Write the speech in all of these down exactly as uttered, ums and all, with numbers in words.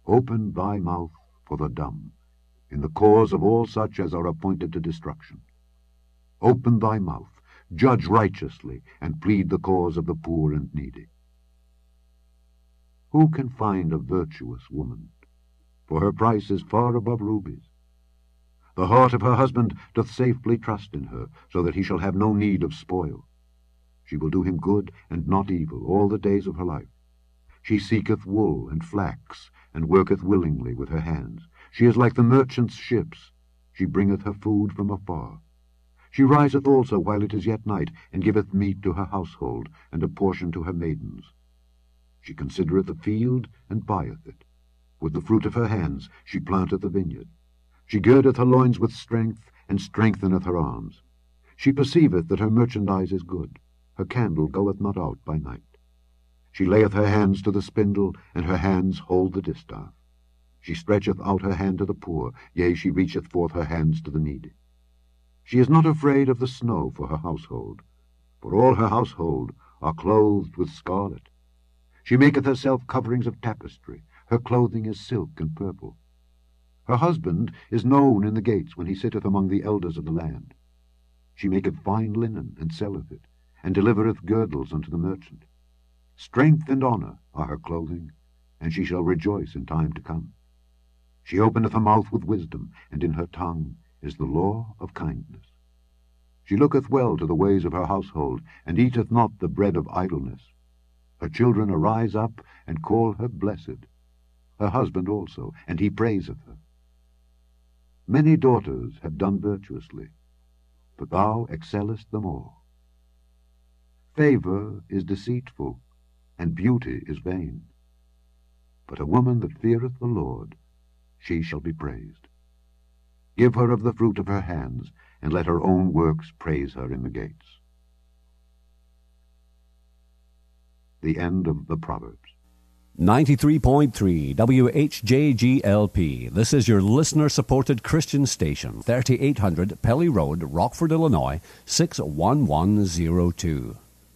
Open thy mouth for the dumb, in the cause of all such as are appointed to destruction. Open thy mouth, judge righteously, and plead the cause of the poor and needy. Who can find a virtuous woman? For her price is far above rubies. The heart of her husband doth safely trust in her, so that he shall have no need of spoil. She will do him good and not evil all the days of her life. She seeketh wool and flax, and worketh willingly with her hands. She is like the merchant's ships. She bringeth her food from afar. She riseth also while it is yet night, and giveth meat to her household, and a portion to her maidens. She considereth the field, and buyeth it. With the fruit of her hands she planteth a vineyard. She girdeth her loins with strength, and strengtheneth her arms. She perceiveth that her merchandise is good. Her candle goeth not out by night. She layeth her hands to the spindle, and her hands hold the distaff. She stretcheth out her hand to the poor, yea, she reacheth forth her hands to the needy. She is not afraid of the snow for her household, for all her household are clothed with scarlet. She maketh herself coverings of tapestry. Her clothing is silk and purple. Her husband is known in the gates when he sitteth among the elders of the land. She maketh fine linen, and selleth it, and delivereth girdles unto the merchant. Strength and honour are her clothing, and she shall rejoice in time to come. She openeth her mouth with wisdom, and in her tongue is the law of kindness. She looketh well to the ways of her household, and eateth not the bread of idleness. Her children arise up, and call her blessed. Her husband also, and he praiseth her. Many daughters have done virtuously, but thou excellest them all. Favour is deceitful, and beauty is vain. But a woman that feareth the Lord, she shall be praised. Give her of the fruit of her hands, and let her own works praise her in the gates. The end of the Proverbs. ninety-three point three W H J G L P. This is your listener-supported Christian station, thirty-eight hundred Pelly Road, Rockford, Illinois, six one one zero two.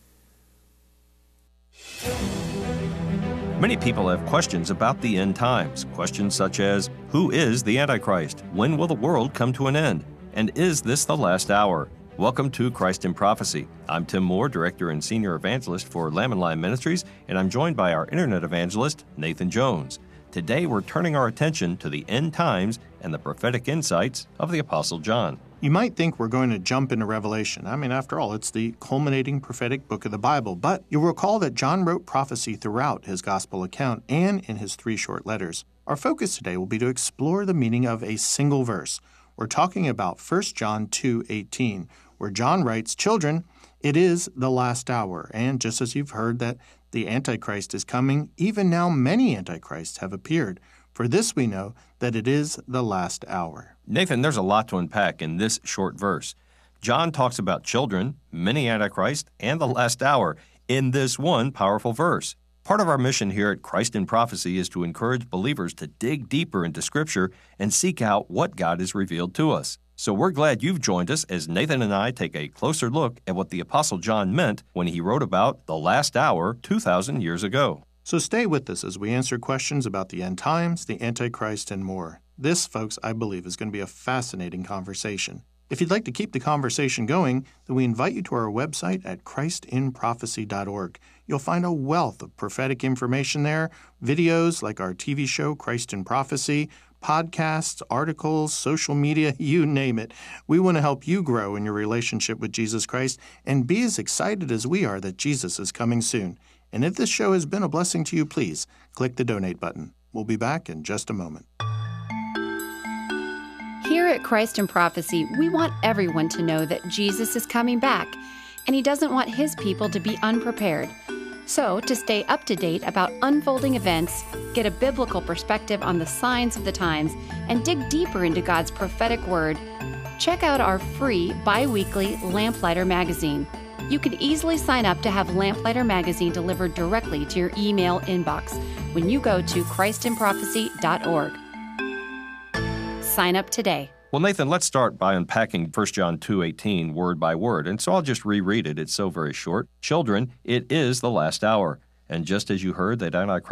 Many people have questions about the end times. Questions such as, who is the Antichrist? When will the world come to an end? And is this the last hour? Welcome to Christ in Prophecy. I'm Tim Moore, Director and Senior Evangelist for Lamb and Lion Ministries, and I'm joined by our Internet Evangelist, Nathan Jones. Today we're turning our attention to the end times and the prophetic insights of the Apostle John. You might think we're going to jump into Revelation. I mean, after all, it's the culminating prophetic book of the Bible. But you'll recall that John wrote prophecy throughout his gospel account and in his three short letters. Our focus today will be to explore the meaning of a single verse. We're talking about First John two eighteen, where John writes, "Children, it is the last hour." And just as you've heard that the Antichrist is coming, even now many Antichrists have appeared. For this we know that it is the last hour. Nathan, there's a lot to unpack in this short verse. John talks about children, many Antichrists, and the last hour in this one powerful verse. Part of our mission here at Christ in Prophecy is to encourage believers to dig deeper into Scripture and seek out what God has revealed to us. So we're glad you've joined us as Nathan and I take a closer look at what the Apostle John meant when he wrote about the last hour two thousand years ago. So stay with us as we answer questions about the end times, the Antichrist, and more. This, folks, I believe is going to be a fascinating conversation. If you'd like to keep the conversation going, then we invite you to our website at christ in prophecy dot org. You'll find a wealth of prophetic information there, videos like our T V show, Christ in Prophecy, podcasts, articles, social media, you name it. We want to help you grow in your relationship with Jesus Christ and be as excited as we are that Jesus is coming soon. And if this show has been a blessing to you, please click the donate button. We'll be back in just a moment. Here at Christ in Prophecy, we want everyone to know that Jesus is coming back, and he doesn't want his people to be unprepared. So, to stay up to date about unfolding events, get a biblical perspective on the signs of the times, and dig deeper into God's prophetic word, check out our free bi-weekly Lamplighter magazine. You can easily sign up to have Lamplighter magazine delivered directly to your email inbox when you go to christ in prophecy dot org. Sign up today. Well, Nathan, let's start by unpacking First John two eighteen word by word, and so I'll just reread it. It's so very short. Children, it is the last hour. And just as you heard that Antichrist